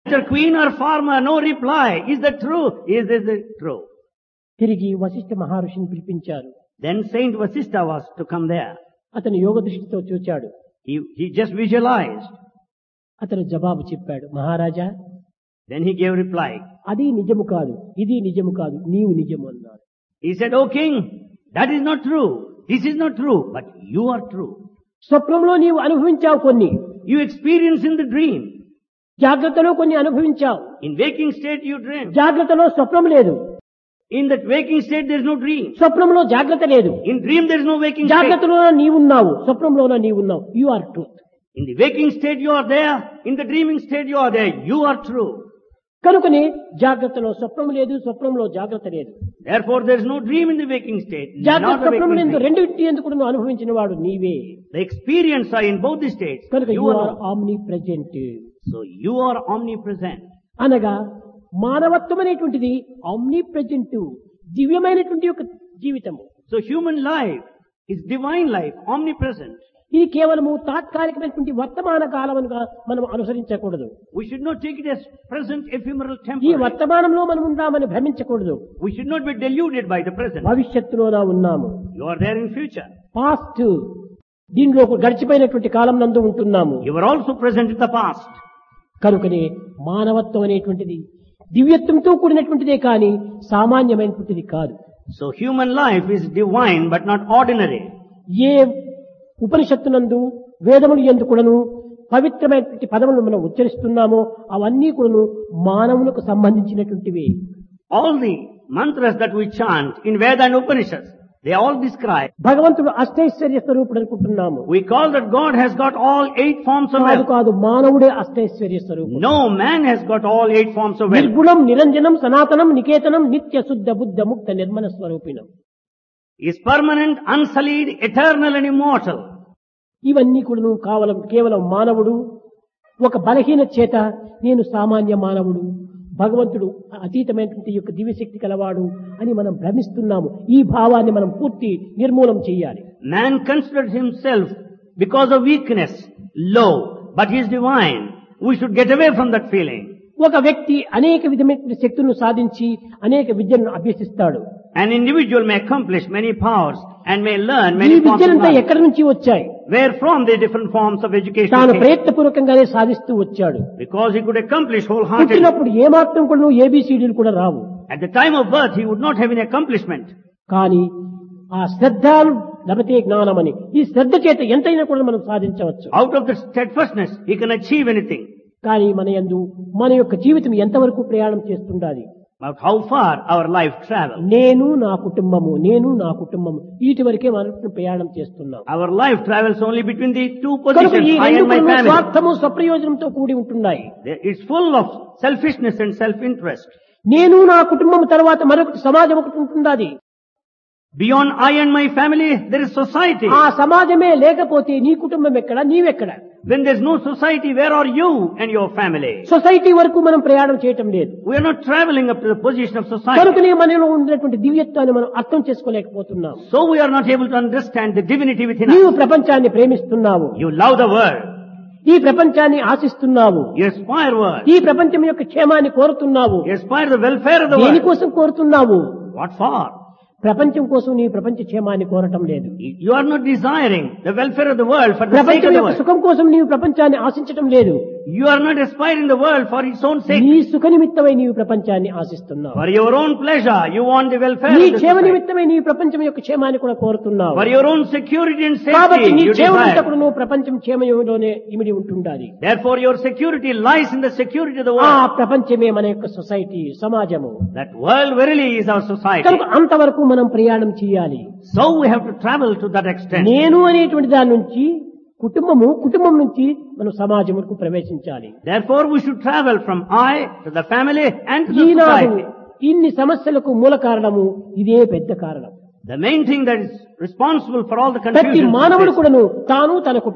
queen or farmer, no reply. Is that true? Is this true? తిరిగి వశిష్ఠ మహర్షిని పిలిపించారు. Then Saint Vasishtha was to come there. అతను యోగ దృష్టితో చూచాడు. He just visualized. అతను జవాబు చెప్పాడు, మహారాజా Then he gave reply. అది నిజము కాదు, ఇది నిజము కాదు, నీవు నిజము అన్నాడు. He said, "O king, that is not true. This is not true, but you are true. స్వప్నంలో నీవు అనుభవించావు కొన్ని, You experience in the dream. జాగ్రత్తలో కొన్ని అనుభవించావు. In waking state you dream. జాగ్రత్తలో స్వప్నం లేదు, In that waking state there is no dream. స్వప్నంలో జాగ్రత్త లేదు. In dream there is no waking state. జాగ్రత్తలోనే నీవున్నావు, స్వప్నంలోనే నీవున్నావు. You are truth. In the waking state you are there. In the dreaming state you are there. You are true. కనుకని జాగ్రత్తలో స్వప్నం లేదు, స్వప్నంలో జాగ్రత్త లేదు. Therefore there is no dream in the waking state. జాగ్రత్త Not the స్వప్నం waking ఎందు state. రెండింటి ఎందుకు నువ్వు అనుభవించిన వాడు నీవే. The experience are in both the states. కనుక You you are are. Omni present. So you are omnipresent. అనగా మానవత్వం అనేటువంటిది ఆమ్ని ప్రెజెంట్, దివ్యమైనటువంటి ఒక జీవితము. So human life is divine life, omnipresent. ఇది కేవలము తాత్కాలికమైనటువంటి వర్తమాన కాలముగా మనం అనుసరించకూడదు. We should not take it as present, ephemeral, ఈ temporary. వర్తమానంలో మనం ఉందామని భ్రమించకూడదు. We should not be deluded by the present. భవిష్యత్తులోనా ఉన్నాము, You are there in future. Past దీనిలో గడిచిపోయినటువంటి కాలం నందు ఉంటున్నాము. You are also present in the past. కనుకనే మానవత్వం అనేటువంటిది దివ్యత్వంతో కూడినటువంటిదే కానీ సామాన్యమైనటువంటిది కాదు. So human life is divine but not ordinary. ఏ ఉపనిషత్తునందు వేదములు యందు కూడాను పవిత్రమైనటువంటి పదములను మనం ఉచ్చరిస్తున్నామో అవన్నీ కూడాను మానవులకు సంబంధించినటువంటివి. All the mantras that we chant in Veda and Upanishads, they all describe. భగవంతుడు అష్టైశ్వర్య స్వరూపుడు అనుకుంటున్నాము. We call that God has got all 8 forms of కాదు wealth. కాదు, మానవుడే అష్టైశ్వర్య స్వరూపుడు. No, man has got all 8 forms of wealth. నిర్గుణం నిరంజనం సనాతనం నికేతనం నిత్య శుద్ధ బుద్ధ ముక్త Nirmala స్వరూపిణం. He is permanent, unsullied, eternal and immortal. ఇవన్నీ కూడా కేవలం మానవుడు ఒక బలహీన చేత నేను సామాన్య మానవుడు, భగవంతుడు అతీతమైనటువంటి యొక్క దివ్యశక్తి కలవాడు అని మనం భ్రమిస్తున్నాము. ఈ భావాన్ని మనం పూర్తి నిర్మూలం చేయాలి. Man considers himself because of weakness low, but he is divine. We should get away from that feeling. ఒక వ్యక్తి అనేక విధమైన శక్తులను సాధించి అనేక విద్యలను అభ్యసిస్తాడు. An individual may accomplish many powers and may learn ఈ many forms of విద్యలంతా knowledge. ఎక్కడి నుంచి వచ్చాయి? Where from the different forms of education తాను came? ప్రయత్నపూర్వకంగానే సాధిస్తూ వచ్చాడు. Because he could accomplish wholeheartedly. పుట్టినప్పుడు ఏమాత్రం కూడా ఏబిసిడీలు కూడా రావు. At the time of birth, he would not have any accomplishment. కానీ ఆ శ్రద్ధను లభతే జ్ఞానమని, ఈ శ్రద్ధ చేత ఎంతైనా కూడా మనం సాధించవచ్చు. Out of the steadfastness, he can achieve anything. కానీ మన యొక్క జీవితం ఎంతవరకు ప్రయాణం చేస్తుండాలి? But how far our life travels. నేను నా కుటుంబము, నేను నా కుటుంబము, వీటి వరకే మనం ప్రయాణం చేస్తున్నాం. Our life travels only between the two కనుక positions, ఈ I రెండు and my కూడా family. స్వార్థము స్వప్రయోజనంతో కూడి ఉంటున్నాయి. It's full of selfishness and self-interest. నేను నా కుటుంబం తర్వాత మరొకటి సమాజం ఒకటి ఉంటున్నది. Beyond I and my family, there is society. ఆ సమాజమే లేకపోతే నీ కుటుంబం ఎక్కడ, నీవెక్కడ? When there's no society, where are you and your family? Society వరకు మనం ప్రయాణం చేయటం లేదు. We are not traveling up to the position of society. కనుకనే మనలో ఉన్నటువంటి దివ్యత్వాన్ని మనం అర్థం చేసుకోలేకపోతున్నాం. So we are not able to understand the divinity within నీవు us. ప్రపంచాన్ని ప్రేమిస్తున్నావు, You love the world. ఈ ప్రపంచాన్ని ఆశిస్తున్నావు, You aspire world. ఈ ప్రపంచం యొక్క క్షేమాన్ని కోరుతున్నావు. You aspire the welfare of the world. దేనికోసం కోరుతున్నావు? What for? ప్రపంచం కోసం నీ ప్రపంచ క్షేమాన్ని కోరటం లేదు. You are not desiring the welfare of the world for the sake ప్రపంచం of the యొక్క world. సుఖం కోసం నీవు ప్రపంచాన్ని ఆశించటం లేదు. You are not aspiring the world for its own sake. నీ సుఖ నిమిత్తమై నీవు ప్రపంచాన్ని ఆశిస్తున్నావు. For your own pleasure, you want the welfare నీ of the క్షేమ society. నిమిత్తమై నీ ప్రపంచం యొక్క క్షేమాన్ని కూడా కోరుతున్నావు. For your own security and కాబట్టి safety, నీ you క్షేమం desire. కూడా నువ్వు ప్రపంచం క్షేమంలోనే ఇమిడి ఉంటుండాలి. Therefore, your security lies in the security of the ఆ world. ప్రపంచమే మన యొక్క సొసైటీ, సమాజము. That world verily is our society. కనుక అంతవరకు మనం ప్రయాణం చేయాలి. So we have to travel to that extent. నేను అనేటువంటి దాని నుంచి కుటుంబం నుంచి మనం సమాజముకు ప్రవేశించాలి. Therefore, we should travel from I to the family and to the Eenadu society. ఇన్ని సమస్యలకు మూల కారణము ఇదే పెద్ద కారణం. The main thing that is responsible for all the ప్రతి confusion మానవుడు కూడాను తాను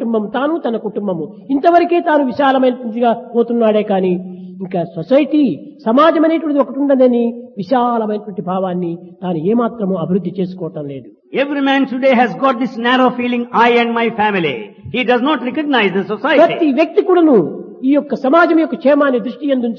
తన కుటుంబము ఇంతవరకే తాను విశాలమైనదిగా పోతున్నాడే కానీ ఇంకా సొసైటీ, సమాజం అనేటువంటిది ఒకటి ఉండదని విశాలమైనటువంటి భావాన్ని తాను ఏమాత్రము అభివృద్ధి చేసుకోవటం లేదు. Every man today has got this narrow feeling, I and my family. He does not recognize the society. ప్రతి వ్యక్తి కూడాను ఈ యొక్క సమాజం యొక్క క్షేమాన్ని దృష్టి యందు